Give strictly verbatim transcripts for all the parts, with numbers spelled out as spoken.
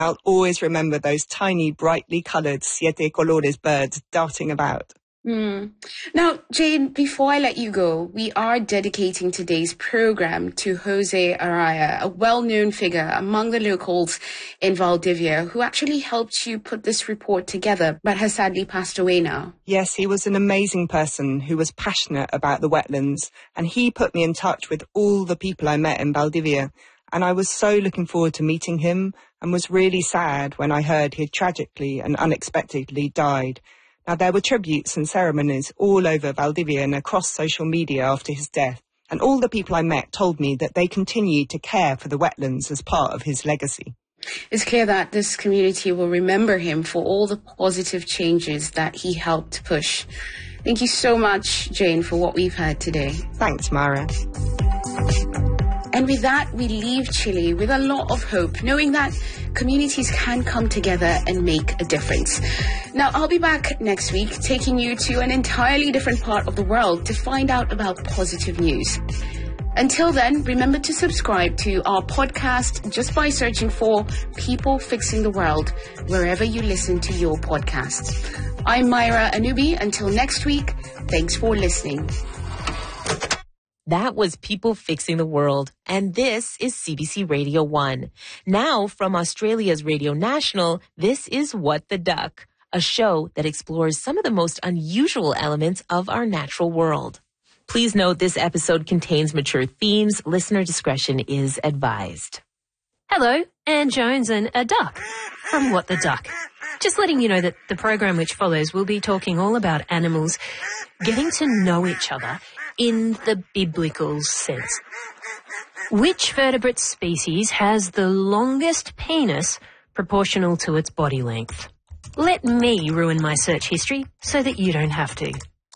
I'll always remember those tiny, brightly coloured siete colores birds darting about. Mm. Now, Jane, before I let you go, we are dedicating today's program to Jose Araya, a well-known figure among the locals in Valdivia, who actually helped you put this report together, but has sadly passed away now. Yes, he was an amazing person who was passionate about the wetlands, and he put me in touch with all the people I met in Valdivia, and I was so looking forward to meeting him and was really sad when I heard he had tragically and unexpectedly died. Now, there were tributes and ceremonies all over Valdivia and across social media after his death, and all the people I met told me that they continued to care for the wetlands as part of his legacy. It's clear that this community will remember him for all the positive changes that he helped push. Thank you so much, Jane, for what we've heard today. Thanks, Mara. And with that, we leave Chile with a lot of hope, knowing that communities can come together and make a difference. Now, I'll be back next week, taking you to an entirely different part of the world to find out about positive news. Until then, remember to subscribe to our podcast just by searching for People Fixing the World, wherever you listen to your podcasts. I'm Myra Anubi. Until next week, thanks for listening. That was People Fixing the World, and this is C B C Radio one. Now, from Australia's Radio National, this is What the Duck, a show that explores some of the most unusual elements of our natural world. Please note this episode contains mature themes. Listener discretion is advised. Hello, Anne Jones and a duck from What the Duck. Just letting you know that the program which follows will be talking all about animals getting to know each other in the biblical sense. Which vertebrate species has the longest penis proportional to its body length? Let me ruin my search history so that you don't have to.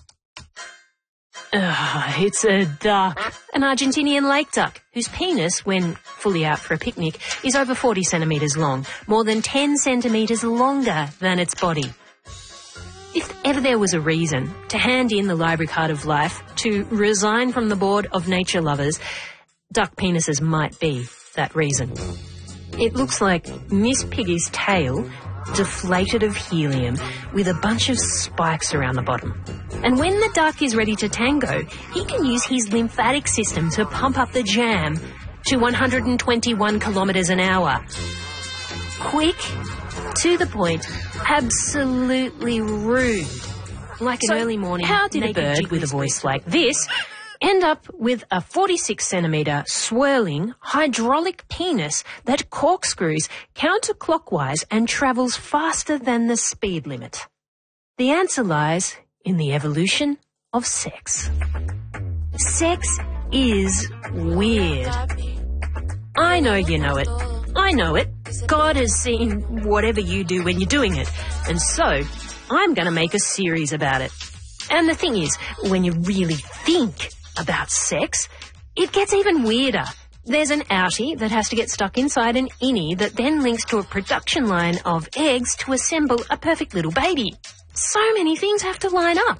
Ugh, it's a duck. An Argentinian lake duck, whose penis, when fully out for a picnic, is over forty centimetres long, more than ten centimetres longer than its body. If ever there was a reason to hand in the library card of life, to resign from the board of nature lovers, duck penises might be that reason. It looks like Miss Piggy's tail deflated of helium with a bunch of spikes around the bottom. And when the duck is ready to tango, he can use his lymphatic system to pump up the jam to one hundred twenty-one kilometres an hour. Quick, to the point, absolutely rude. Like an So, early morning how did a naked bird jiggly with a squeak voice like this end up with a forty-six centimetre swirling hydraulic penis that corkscrews counterclockwise and travels faster than the speed limit? The answer lies in the evolution of sex. Sex is weird. I know you know it. I know it. God has seen whatever you do when you're doing it. And so, I'm going to make a series about it. And the thing is, when you really think about sex, it gets even weirder. There's an outie that has to get stuck inside an innie that then links to a production line of eggs to assemble a perfect little baby. So many things have to line up.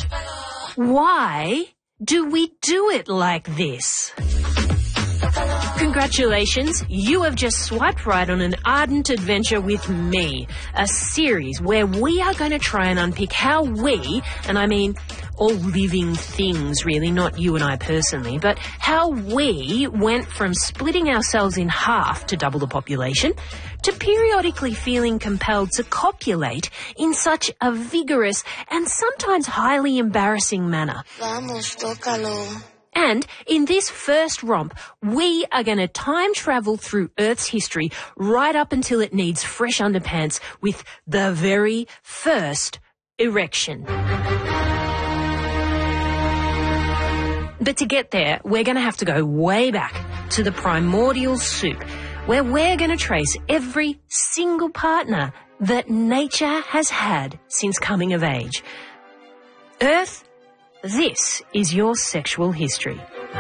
Why do we do it like this? Congratulations, you have just swiped right on an ardent adventure with me, a series where we are going to try and unpick how we, and I mean all living things really, not you and I personally, but how we went from splitting ourselves in half to double the population to periodically feeling compelled to copulate in such a vigorous and sometimes highly embarrassing manner. Vamos, tócalo. And in this first romp, we are going to time travel through Earth's history right up until it needs fresh underpants with the very first erection. But to get there, we're going to have to go way back to the primordial soup, where we're going to trace every single partner that nature has had since coming of age. Earth, this is your sexual history.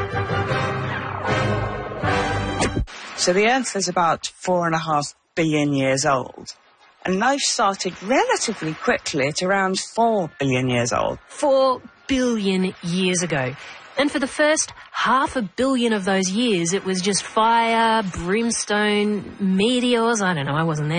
So the Earth is about four and a half billion years old. And life started relatively quickly at around four billion years old. Four billion years ago. And for the first half a billion of those years, it was just fire, brimstone, meteors. I don't know, I wasn't there.